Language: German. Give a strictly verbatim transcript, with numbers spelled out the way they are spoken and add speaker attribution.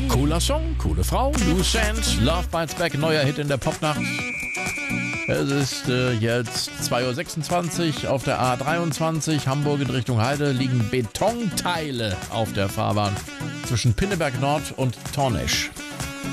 Speaker 1: Cooler Song, coole Frau, Loose Sands, Love Bites Back, neuer Hit in der Popnacht. Es ist äh, jetzt zwei Uhr sechsundzwanzig auf der A dreiundzwanzig, Hamburg in Richtung Heide, liegen Betonteile auf der Fahrbahn zwischen Pinneberg Nord und Tornesch.